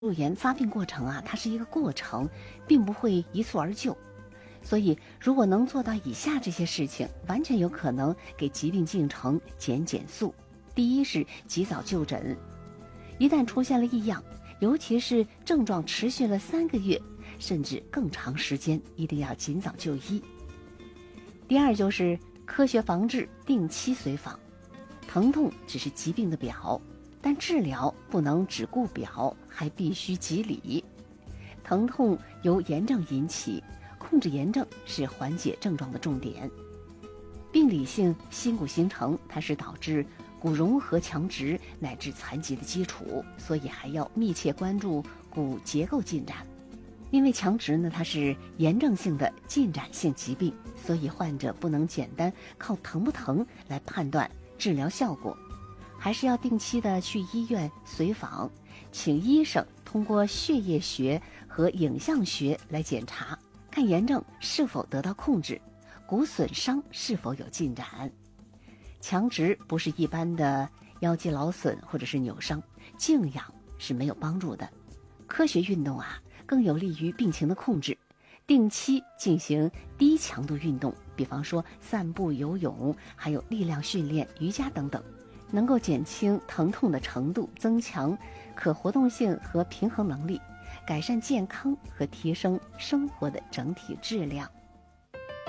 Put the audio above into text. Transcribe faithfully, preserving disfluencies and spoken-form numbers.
乳炎发病过程啊，它是一个过程，并不会一蹴而就。所以，如果能做到以下这些事情，完全有可能给疾病进程减减速。第一是及早就诊，一旦出现了异样，尤其是症状持续了三个月甚至更长时间，一定要尽早就医。第二就是科学防治，定期随访。疼痛只是疾病的表，但治疗不能只顾表，还必须及理。疼痛由炎症引起，控制炎症是缓解症状的重点。病理性心骨形成，它是导致骨融合强直乃至残疾的基础，所以还要密切关注骨结构进展。因为强直呢，它是炎症性的进展性疾病，所以患者不能简单靠疼不疼来判断治疗效果，还是要定期的去医院随访，请医生通过血液学和影像学来检查，看炎症是否得到控制，骨损伤是否有进展。强直不是一般的腰肌劳损或者是扭伤，静养是没有帮助的。科学运动啊，更有利于病情的控制。定期进行低强度运动，比方说散步、游泳，还有力量训练、瑜伽等等，能够减轻疼痛的程度，增强可活动性和平衡能力，改善健康和提升生活的整体质量。